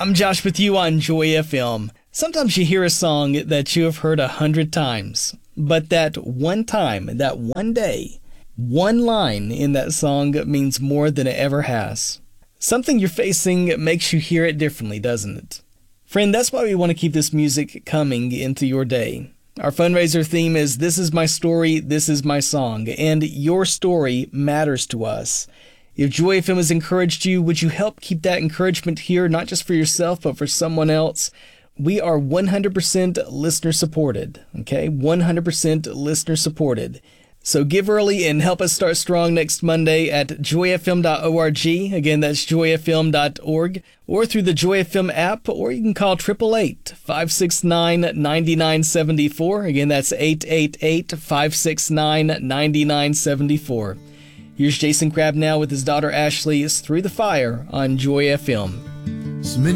I'm Josh with you on Joy FM. Sometimes you hear a song that you have heard 100 times, but that one time, that one day, one line in that song means more than it ever has. Something you're facing makes you hear it differently, doesn't it? Friend, that's why we want to keep this music coming into your day. Our fundraiser theme is This Is My Story, This Is My Song, and your story matters to us. If Joy FM has encouraged you, would you help keep that encouragement here, not just for yourself, but for someone else? We are 100% listener supported, okay? 100% listener supported. So give early and help us start strong next Monday at joyfm.org. Again, that's joyfm.org, or through the Joy FM app, or you can call 888-569-9974. Again, that's 888-569-9974. Here's Jason Crabb now with his daughter Ashley. It's Through the Fire on Joy FM.